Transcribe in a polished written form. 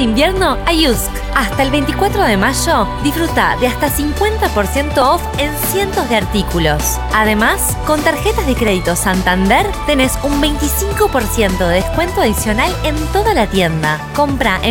de invierno a Yusk. Hasta el 24 de mayo, disfruta de hasta 50% off en cientos de artículos. Además, con tarjetas de crédito Santander tenés un 25% de descuento adicional en toda la tienda. Compra en